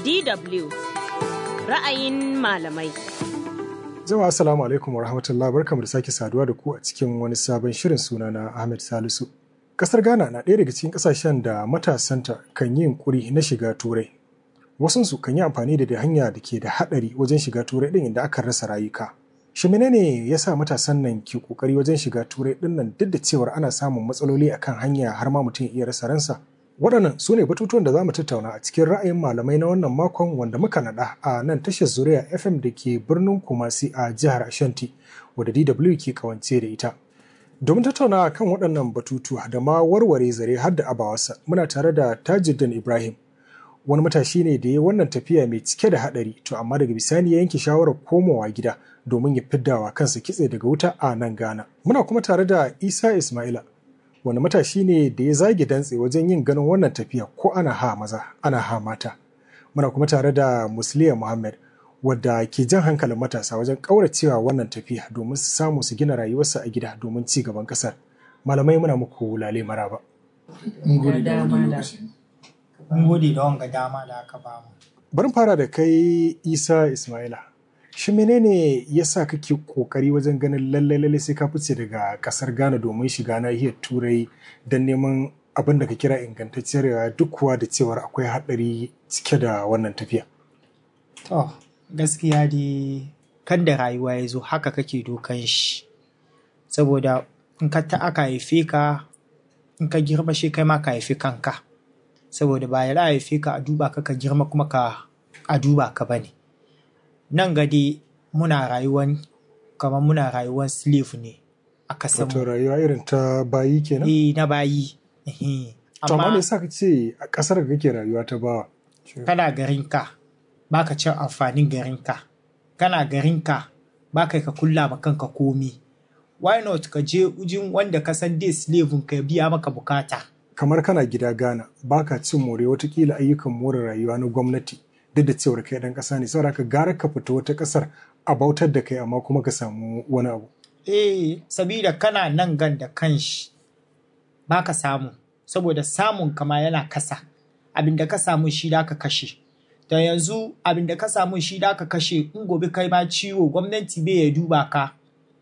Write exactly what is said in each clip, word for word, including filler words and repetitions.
D W ra'ayin malamai. Jama'a assalamu alaikum wa rahmatullahi, barkamu da sake saduwa da ku a cikin wani sabon shirin. Sunana Ahmed Salisu. Kasar Ghana na ɗaya daga cikin ƙasashen da matasanta kan yi yunƙuri na shiga Turai. Wasunsu kan yi amfani da hanya da ke da haɗari wajen shiga Turai ɗin inda aka rasa rayuka. Shi menene ya sa matasan nan ke ƙoƙari wajen shiga Turai ɗin nan duk da cewar ana samun matsaloli akan hanya har ma mutum iya rasa ransa? Waɗannan su ne batutuwan da za mu tattauna a cikin ra'ayin malamai na wannan makon, wanda muka naɗa a nan tashar Zuriya F M da ke birnin Kumasi a jihar Ashanti, wadda D W ke kawance da ita. Domin tattaunawa kan waɗannan batutuwa da ma warware zare har da abawarsa, muna tare da Tajuddin Ibrahim, wani matashi ne da ya wannan tafiya mai cike da haɗari, to amma daga bisani ya yanke shawarar komawa gida domin ya fiddawa kansa kitse daga wuta a nan Ghana. Muna kuma tare da Isa Ismaila, wani matashi ne da ya zage dantse wajen yin ganin wannan tafiya ko ana ha maza ana ha mata. Muna kuma tare da Musliya Muhammad, wadda ke jan hankalin matasa wajen ƙauracewa wannan tafiya domin su samu su gina rayuwarsa a gida domin ci gaban ƙasar. Malamai muna muku lale maraba. Mun gode da wanga dama da aka ba mu. Bari fara da kai Isa Ismaila. Shi menene yasa kake kokari wajen ganin lalle lalle sai ka fice daga kasar Ghana domin shiga nahiyar Turai don neman abin da ka kira ingantacciyar rayuwa, duk kuwa da cewar akwai haɗari cike da wannan tafiya? To, gaskiya dai kan da rayuwa ya zo haka kake dokan shi. Saboda in ka ta aka haife ka, in ka girma shi kai ma ka haifi kanka. Saboda ba ya haife ka a duba ka ka girma kuma ka a duba ka bane. Nan gadi muna rayuwan kamar muna rayuwan slave ne a kasan mu. Wato rayuwa irin ta bayi kenan? Eh, na bayi. To amma me yasa ka ce a kasar da kake rayuwa ta bawa? Kana garinka baka cin amfanin garinka. Kana garinka baka ka kulla ma kanka komi. Why not ka je ujin wanda ka san dai slave ka biya maka bukata? Kamar kana gida Ghana baka cin more watakila ayyukan more rayuwa na gwamnati, duk da cewar kai dan kasa ne, saboda ka gara ka fita wata kasar a bautar da kai amma kuma ka samu wani abu. Eh, sabida kana nan gan da kanshi baka samu, saboda samun kama yana kasa. Abinda ka samu shi da ka kashe. Da yanzu abinda ka samu shi da ka kashe, in gobe kai ma ciwo gwamnati bai ya duba ka.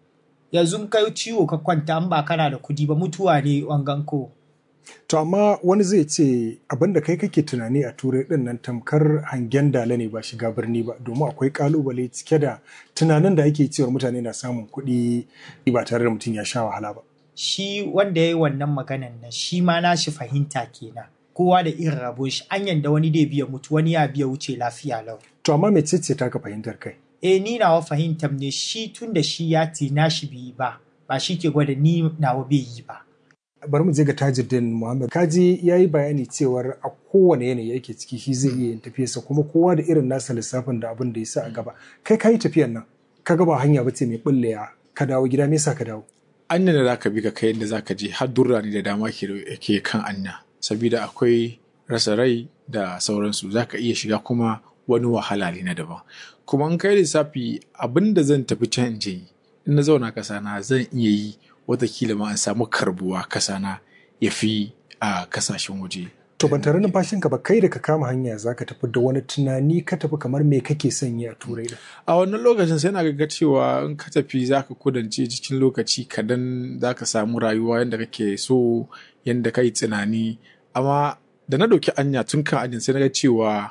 Yanzu kai ciwo ka kwanta in ba kana da kudi ba, mutuwa ne wangan ko. To amma wani zai ce abinda kai kake tunani a Turai din nan tamkar hangen dala ne ba shiga birni ba, domin akwai kalubale cike da tunanin da ake cewa mutane na samun kuɗi ba tare da mutum ya sha wahala ba. Shi wanda ya yi wannan maganan nan shi ma na shi fahimta kenan. Kowa da irin rabo shi, an yanda wani dai biya mutu wani ya biya wuce lafiya lau. To amma me ce ta ka fahimtar kai? Eh, ni nawa fahimtar ne shi tun da shi ya ce na shi bai ba, ba shi ke gwada ni nawa bai yi ba. Bari mu je ga Tajuddin Muhammad. Kaji ya yi bayani cewar a kowane yanayi yake ciki shi zai iya yin tafiyarsa, kuma kowa da irin nasa lissafin da abin da ya sa a gaba. Kai ka yi tafiyar nan, ka gaba hanya ba ce mai bullewa, ka dawo gida, me yasa ka dawo? Anya da zaka bi ka kai inda zaka je har durrani da dama ke kan anya, saboda akwai rasa rai da sauransu, zaka iya shiga kuma wani wahala ne na daban. Kuma in kai lissafi abin da zan tafi can in je in na zauna kasa na zan iya yi, watakila ma an samu karbuwa kasana ya fi a kasashen waje. To ban tare numfashinka ba, kai da ka kama hanya za ka tafi da wani tunani ka tafi kamar me kake son yi a Turai da? A wannan lokacin sai na ga cewa in ka tafi za ka kudance cikin lokaci kadan, za ka samu rayuwa yadda kake so, yadda ka yi tunani. Amma da na ɗauki anya tun kan ajin sai na ga cewa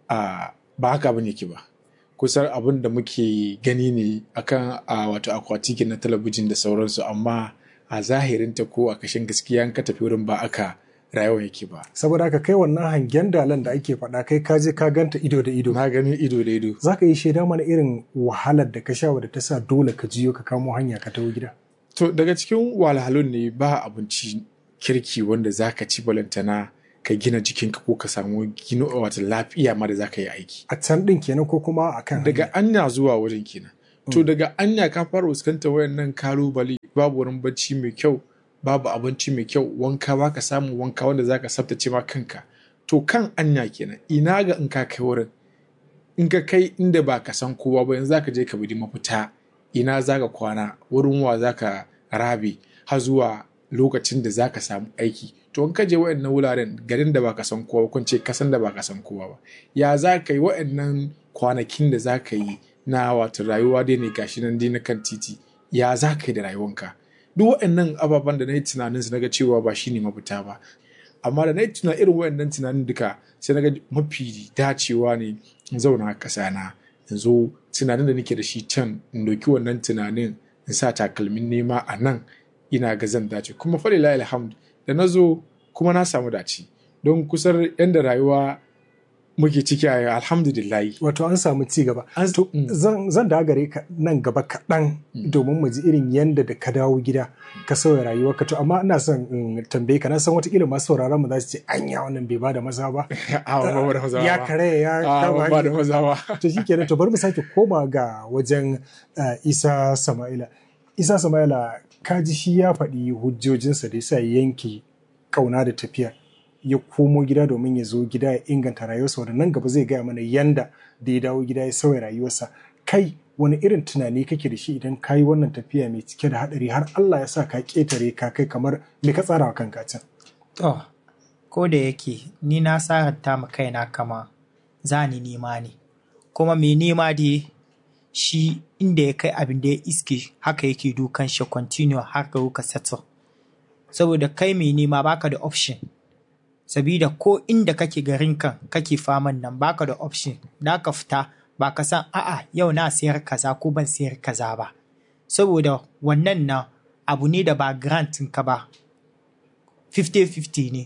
ba haka abin yake ba. Kusan abin da muke gani ne akan a wato akwatikin na talabijin da sauransu, amma a zahirinta ko a kashin gaskiya ka tafi wurin ba aka rayuwa yake ba. Saboda haka kai wannan hangen dalan da ake faɗa kai ka je ka ganta ido da ido. Na gani ido da ido. Za ka yi shaida mana irin wahalar da ka sha wadda ta sa dole ka jiyo ka kamo hanya ka tawo gida? To daga cikin wahalhalun ne ba abinci kirki wanda za ka ci balantana ka gina jikinka ko ka samu gino wata lafiya ma da za ka yi aiki. A can ɗin kenan ko kuma a kan daga anya zuwa wajen kenan. To mm. daga anya ka fara fuskantar wayannan kalubale, babu wurin bacci mai kyau, babu abinci mai kyau, wanka ba ka samu wanka wanda za ka tsaftace ma kanka. To kan anya kenan, ina ga in ka kai wurin, in ka kai inda ba ka san kowa ba, yanzu za ka je ka bidi mafita, ina za ka kwana, wurin wa za ka rabe, har zuwa lokacin da za ka samu aiki. To in ka je waɗannan wuraren garin da ba ka san kowa ba, kun ce kasan da ba ka san kowa ba, ya za ka yi waɗannan kwanakin da za ka yi na wato rayuwa dai ne gashi nan dai na kan titi, ya za ka yi da rayuwanka? Duk waɗannan ababen da na yi tunanin su na ga cewa ba shi ne mafita ba. Amma da na yi tunanin irin waɗannan tunanin duka sai na ga mafi dacewa ne in zauna a ƙasa na, in zo tunanin da nake da shi can in ɗauki wannan tunanin in sa takalmin nema a nan, ina ga zan dace. Kuma fa lillahi alhamd da na zo kuma na samu dace, don kusan yanda rayuwa muke ciki a alhamdulillahi. Wato an samu ci gaba. To zan da gare ka nan gaba kaɗan domin mu ji irin yanda da ka dawo gida ka sauya rayuwarka. To amma ina son in tambaye ka, na san watakila masu sauraron mu za su ce anya wannan bai bada maza ba. Ya kare ya kama ba da maza ba. To shikenan, to bari mu sake koma ga wajen Isa Sama'ila. Isa Sama'ila, ka ji shi ya faɗi hujjojinsa da yasa yanke kauna da tafiya ya komo gida domin ya zo gida ya inganta rayuwarsa, wanda nan gaba zai gaya mana yanda da ya dawo gida ya sauya rayuwarsa. Kai wani irin tunani kake da shi idan ka yi wannan tafiya mai cike da haɗari har Allah ya sa ka ƙetare ka kai, kamar me ka tsara wa kanka can? To, ko da yake ni na saranta ma kaina kama za ni nema ne, kuma mai nema dai shi inda ya kai abin da ya iske haka yake dukan shi continue har ka ka settle. Saboda kai mai nema baka da option, sabida ko inda kake garin kan kake faman nan baka da option, da ka fita ba ka san a'a yau na sayar kaza ko ban sayar kaza ba, saboda wannan na abu ne da ba grantin ka ba, fifty fifty ne.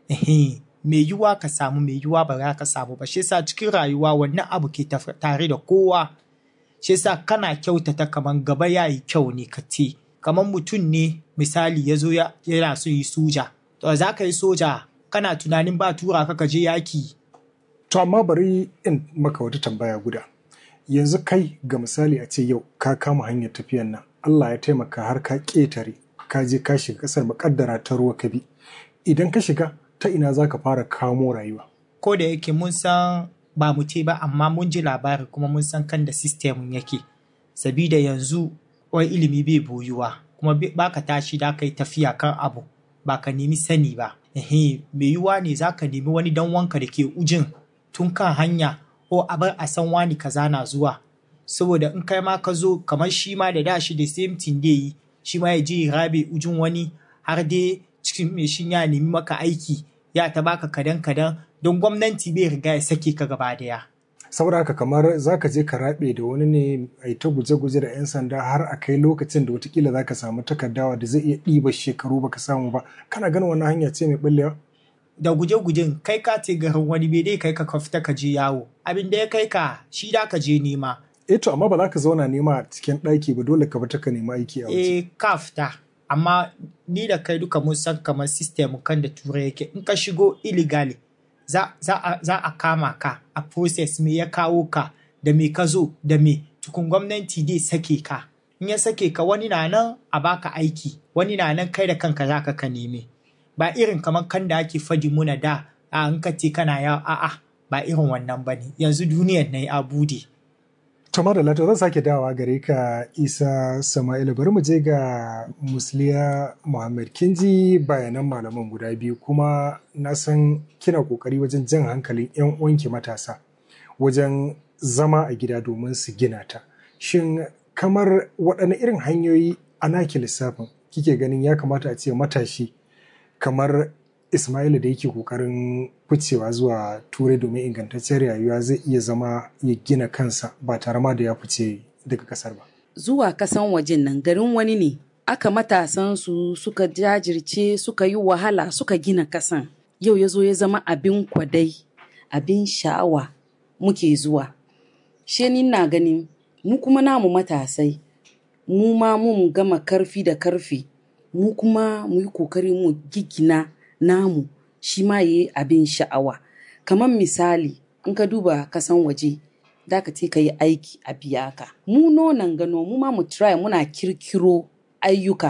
Mai yiwuwa ka samu, mai yiwuwa ba za ka samu ba. Shi yasa cikin rayuwa wannan abu ke tare da kowa. Shi yasa kana kyautata kaman gaba yayi kyau ne ka ce, kaman mutum ne misali ya zo yana so yi soja, to za ka yi soja kana tunanin ba tura ka je yaki. To amma bari in maka wata tambaya guda. Yanzu kai ga misali a ce yau ka kama hanyar tafiyan nan, Allah ya taimaka har ka ƙetare, ka je ka shiga ƙasar makaddara ta ruwa ka bi. Idan ka shiga, ta ina za ka fara kamo rayuwa? Ko da yake mun san ba mu ce ba, amma mun ji labari kuma mun san kan da sistemin yake. Sabida yanzu wai ilimi bai boyuwa, kuma ba ka tashi da kai tafiya kan abu ba ka nemi sani ba. Ehe, mai yiwuwa ne za ka nemi wani dan wanka da ke ujin tun kan hanya, ko a bar a san wani kaza na zuwa. Saboda in kai ma ka zo kamar shi ma da dashi da same thing dai yi, shi ma ya je rabe ujin wani har dai cikin mai shin ya nemi maka aiki ya ta baka kadan kadan, don gwamnati bai riga ya sake ka gaba daya. Saboda haka kamar za ka je ka rabe da wani ne a ta guje-guje da 'yan sanda har a kai lokacin da watakila za ka samu takardawa da zai iya ɗiba shekaru baka samu ba. Kana ganin wannan hanya ce mai ɓullewa? Da guje-gujen kai ka ce garin wani bai dai kai ka ka fita ka je yawo, abin da ya kai ka shi da ka je nema. Eh to amma ba za ka zauna nema a cikin ɗaki ba, dole ka fita ka nema aiki a waje. Eh ka fita, amma ni da kai duka mun san kamar system kan da turai yake, in ka shigo illegally za, za, a, za a kama ka a process me ya kawo ka da me ka zo da me tukun gwamnati dai sake ka. In ya sake ka wani na nan a baka aiki, wani na nan kai da kanka za ka ka neme. Ba irin kamar kan da ake fadi muna da a in ka ce kana yawo, a'a ba irin wannan ba ne. Yanzu duniyar na ya bude. Tama da Lato, zan sake dawa gare ka Isa Sama'ila, bari mu je ga Musliya Muhammad. Kin ji bayanan malaman guda biyu, kuma na san kina kokari wajen jan hankalin 'yan uwanki matasa wajen zama a gida domin su gina ta. Shin kamar waɗanne irin hanyoyi a naki lissafin kike ganin ya kamata a ce matashi kamar Ismaila da yake kokarin ficewa zuwa Turai domin ingantaccen rayuwa zai iya zama ya gina kansa ba tare ma da ya fice daga kasar ba? Zuwa kasan wajen nan garin wani ne, aka matasan su suka jajirce, suka yi wahala, suka gina kasan. Yau ya zo ya zama abin kwadai, abin sha'awa muke zuwa. She ni na ganin mu kuma namu matasai, mu ma mun gama karfi da karfi, mu kuma mu yi kokari mu gigina namu shi ma yi abin sha'awa. Kamar misali, in ka duba kasan waje, da ka ce ka yi aiki a biya ka. Mu nonan gano, mu ma mu try muna kirkiro ayyuka.